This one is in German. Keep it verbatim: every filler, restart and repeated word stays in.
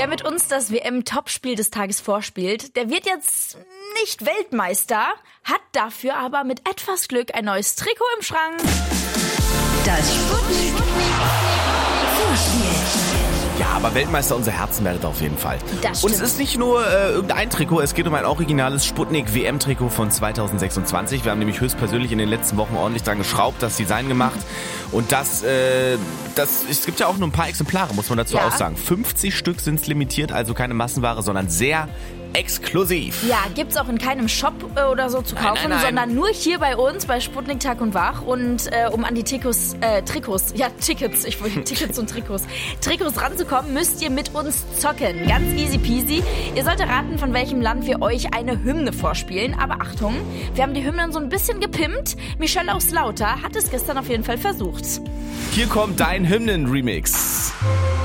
Wer mit uns das W M-Topspiel des Tages vorspielt, der wird jetzt nicht Weltmeister, hat dafür aber mit etwas Glück ein neues Trikot im Schrank. Das Sputnik Vorspiel. Ja, aber Weltmeister unser Herzen werdet auf jeden Fall. Das Und es stimmt. ist nicht nur äh, irgendein Trikot, es geht um ein originales Sputnik-W M-Trikot von zweitausendsechsundzwanzig. Wir haben nämlich höchstpersönlich in den letzten Wochen ordentlich dran geschraubt, das Design gemacht. Und das, äh, das, es gibt ja auch nur ein paar Exemplare, muss man dazu Ja. auch sagen. fünfzig Stück sind es limitiert, also keine Massenware, sondern sehr exklusiv. Ja, gibt's auch in keinem Shop äh, oder so zu kaufen, Nein, nein, nein. sondern nur hier bei uns bei Sputnik Tag und Wach. Und äh, um an die Trikots, äh, Trikots, ja Tickets, ich wollte Tickets und Trikots, Trikots ranzukommen, müsst ihr mit uns zocken. Ganz easy peasy. Ihr sollt raten, von welchem Land wir euch eine Hymne vorspielen. Aber Achtung, wir haben die Hymnen so ein bisschen gepimpt. Michelle aus Lauter hat es gestern auf jeden Fall versucht. Hier kommt dein Hymnen-Remix.